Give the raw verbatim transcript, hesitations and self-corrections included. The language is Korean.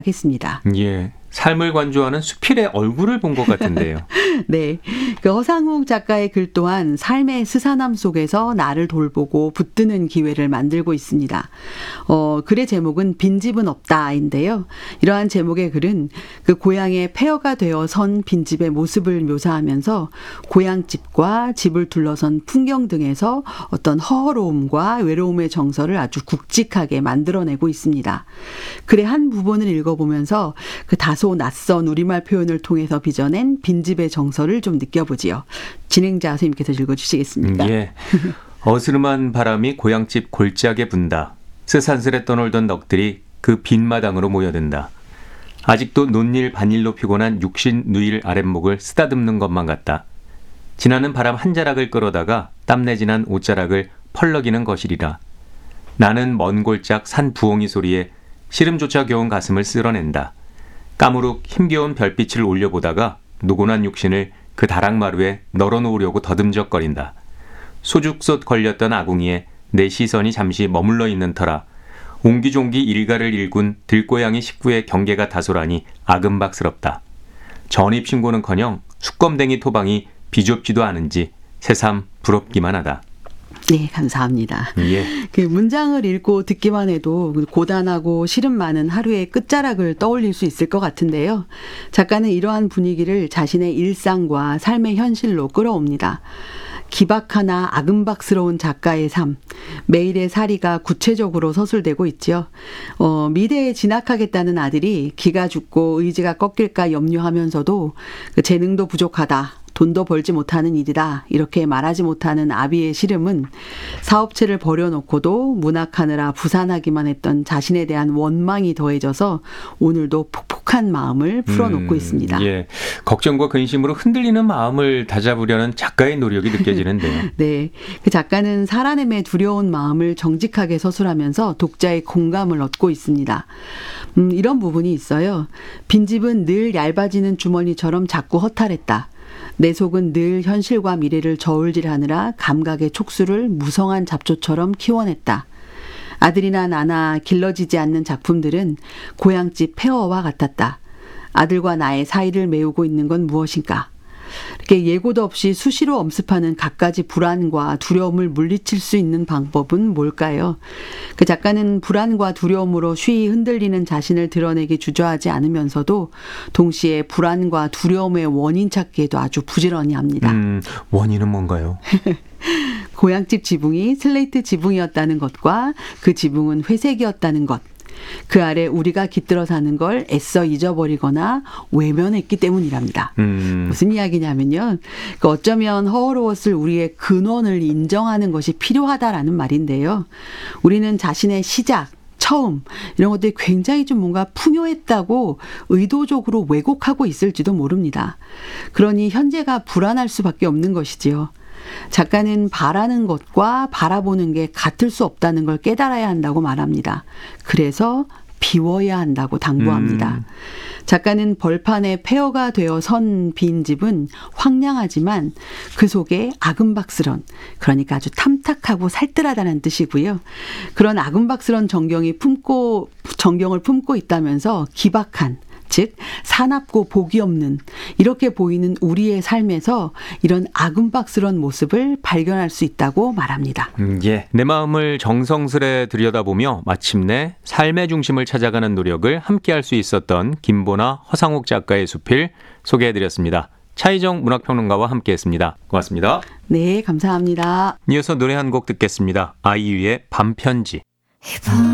하겠습니다. 예, 삶을 관조하는 수필의 얼굴을 본 것 같은데요. 네, 그 허상욱 작가의 글 또한 삶의 스산함 속에서 나를 돌보고 붙드는 기회를 만들고 있습니다. 어, 글의 제목은 빈집은 없다인데요. 이러한 제목의 글은 그 고향의 폐허가 되어 선 빈집의 모습을 묘사하면서 고향집과 집을 둘러선 풍경 등에서 어떤 허허로움과 외로움의 정서를 아주 굵직하게 만들어내고 있습니다. 글의 한 부분을 읽어보면서 그 다소 낯선 우리말 표현을 통해서 빚어낸 빈집의 정서를 좀 느껴보지요. 진행자 선생님께서 읽어주시겠습니까? 예. 어스름한 바람이 고향집 골짜기에 분다. 스산스레 떠놀던 넋들이 그 빈 마당으로 모여든다. 아직도 논일 반일로 피곤한 육신 누일 아랫목을 쓰다듬는 것만 같다. 지나는 바람 한 자락을 끌어다가 땀내진한 옷자락을 펄럭이는 것이리라. 나는 먼 골짝 산 부엉이 소리에 시름조차 겨운 가슴을 쓸어낸다. 까무룩 힘겨운 별빛을 올려보다가 노곤한 육신을 그 다락마루에 널어놓으려고 더듬적거린다. 소죽솥 걸렸던 아궁이에 내 시선이 잠시 머물러 있는 터라 옹기종기 일가를 일군 들고양이 식구의 경계가 다소라니 아금박스럽다. 전입신고는커녕 수검댕이 토방이 비좁지도 않은지 새삼 부럽기만 하다. 네, 감사합니다. 예. 그 문장을 읽고 듣기만 해도 고단하고 시름 많은 하루의 끝자락을 떠올릴 수 있을 것 같은데요. 작가는 이러한 분위기를 자신의 일상과 삶의 현실로 끌어옵니다. 기박하나 아금박스러운 작가의 삶, 매일의 살이가 구체적으로 서술되고 있죠. 어, 미래에 진학하겠다는 아들이 기가 죽고 의지가 꺾일까 염려하면서도 그 재능도 부족하다. 돈도 벌지 못하는 일이다. 이렇게 말하지 못하는 아비의 시름은 사업체를 버려놓고도 문학하느라 부산하기만 했던 자신에 대한 원망이 더해져서 오늘도 폭폭한 마음을 풀어놓고 음, 있습니다. 예, 걱정과 근심으로 흔들리는 마음을 다잡으려는 작가의 노력이 느껴지는데요. 네, 그 작가는 살아남의 두려운 마음을 정직하게 서술하면서 독자의 공감을 얻고 있습니다. 음, 이런 부분이 있어요. 빈집은 늘 얇아지는 주머니처럼 자꾸 허탈했다. 내 속은 늘 현실과 미래를 저울질하느라 감각의 촉수를 무성한 잡초처럼 키워냈다. 아들이나 나나 길러지지 않는 작품들은 고향집 폐허와 같았다. 아들과 나의 사이를 메우고 있는 건 무엇인가? 이렇게 예고도 없이 수시로 엄습하는 갖가지 불안과 두려움을 물리칠 수 있는 방법은 뭘까요? 그 작가는 불안과 두려움으로 쉬이 흔들리는 자신을 드러내기 주저하지 않으면서도 동시에 불안과 두려움의 원인 찾기에도 아주 부지런히 합니다. 음, 원인은 뭔가요? 고향집 지붕이 슬레이트 지붕이었다는 것과 그 지붕은 회색이었다는 것. 그 아래 우리가 깃들어 사는 걸 애써 잊어버리거나 외면했기 때문이랍니다. 음. 무슨 이야기냐면요. 그 어쩌면 허허로웠을 우리의 근원을 인정하는 것이 필요하다라는 말인데요. 우리는 자신의 시작, 처음 이런 것들이 굉장히 좀 뭔가 풍요했다고 의도적으로 왜곡하고 있을지도 모릅니다. 그러니 현재가 불안할 수밖에 없는 것이지요. 작가는 바라는 것과 바라보는 게 같을 수 없다는 걸 깨달아야 한다고 말합니다. 그래서 비워야 한다고 당부합니다. 음. 작가는 벌판에 폐허가 되어 선 빈집은 황량하지만 그 속에 아금박스런, 그러니까 아주 탐탁하고 살뜰하다는 뜻이고요. 그런 아금박스런 정경이 품고 정경을 품고 있다면서 기박한, 즉 사납고 복이 없는 이렇게 보이는 우리의 삶에서 이런 아금박스러운 모습을 발견할 수 있다고 말합니다. 음, 예, 내 마음을 정성스레 들여다보며 마침내 삶의 중심을 찾아가는 노력을 함께할 수 있었던 김보나 허상욱 작가의 수필 소개해드렸습니다. 차희정 문학평론가와 함께했습니다. 고맙습니다. 네, 감사합니다. 이어서 노래 한 곡 듣겠습니다. 아이유의 밤편지.